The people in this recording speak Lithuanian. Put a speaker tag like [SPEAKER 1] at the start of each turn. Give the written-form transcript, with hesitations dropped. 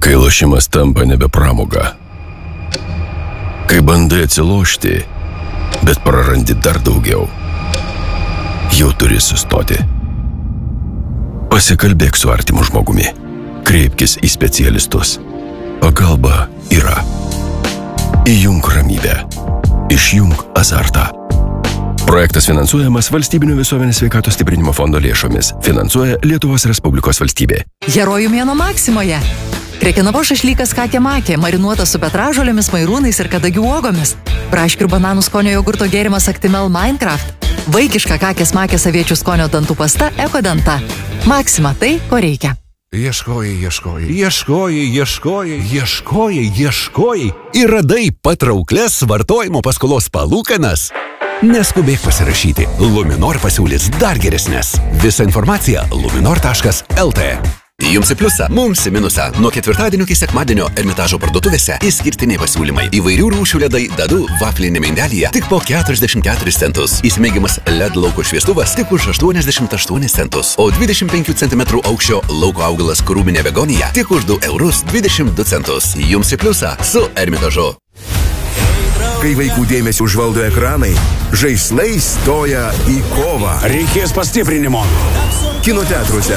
[SPEAKER 1] Kai lošimas tampa nebe pramoga. Kai bandai atsilošti, bet prarandi dar daugiau. Jau turi sustoti. Pasikalbėk su artimu žmogumi. Kreipkis į specialistus. Pagalba yra. Įjunk ramybę. Išjunk azartą. Projektas finansuojamas Valstybinio visuomenės sveikatos stiprinimo fondo lėšomis. Finansuoja Lietuvos Respublikos valstybė.
[SPEAKER 2] Herojų mėnuo Maksimoje. Krekenavos šašlykas Katė Makė, marinuotas su petražolėmis, mairūnais ir kadagių uogomis. Braškių ir bananų skonio jogurto gėrimas Actimel Minecraft. Vaikiška Kakės Makės aviečių skonio dantų pasta Ekodanta. Maksima tai, ko reikia.
[SPEAKER 3] Ieškojai ir radai patrauklias vartojimo paskolos palūkanas. Neskubėk pasirašyti. Luminor pasiūlys dar geresnės. Visa informacija luminor.lt. Jums į pliusą, mums į minusą. Nuo ketvirtadienio iki sekmadienio Ermitažo parduotuvėse išskirtiniai pasiūlymai. Įvairių rūšių ledai Dadu vaflinėme indelyje tik po 44 centus. Įsimėgiamas LED lauko šviestuvas tik už 88 centus. O 25 cm aukščio lauko augalas krūminė begonija tik už 2,22 centus. Jums į pliusą su Ermitažu.
[SPEAKER 4] Kai vaikų dėmesį užvaldo ekranai, žaislai stoja į kovą.
[SPEAKER 5] Reikės pastiprinimo.
[SPEAKER 4] Kino teatruose